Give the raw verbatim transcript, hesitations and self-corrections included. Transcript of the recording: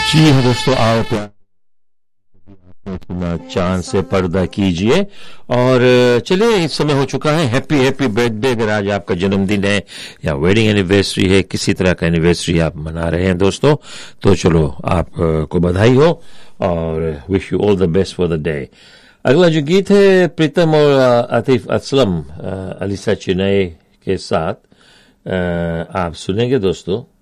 जी हाँ दोस्तों, आओ प्यार सुना चांद से पर्दा कीजिए। और चलिए, इस समय हो चुका है हैप्पी हैप्पी बर्थडे। अगर आज आपका जन्मदिन है या वेडिंग एनिवर्सरी है, किसी तरह का एनिवर्सरी आप मना रहे हैं दोस्तों, तो चलो आपको बधाई हो और wish you all the best for the day. अगला जो गीत है प्रीतम और आतिफ असलम, अलीसा चिनई के साथ आप सुनेंगे दोस्तों।